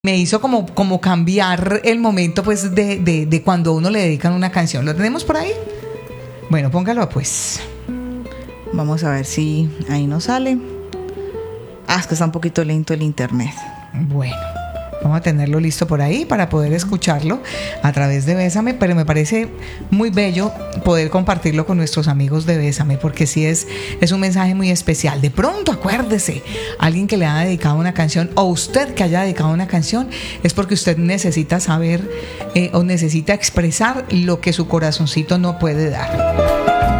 me hizo como cambiar el momento pues de cuando a uno le dedican una canción. ¿Lo tenemos por ahí? Bueno, póngalo pues. Vamos a ver si ahí nos sale. Es que está un poquito lento el internet. Bueno, vamos a tenerlo listo por ahí para poder escucharlo a través de Bésame, pero me parece muy bello poder compartirlo con nuestros amigos de Bésame, porque sí es un mensaje muy especial. De pronto, acuérdese, alguien que le ha dedicado una canción, o usted que haya dedicado una canción, es porque usted necesita saber o necesita expresar lo que su corazoncito no puede dar.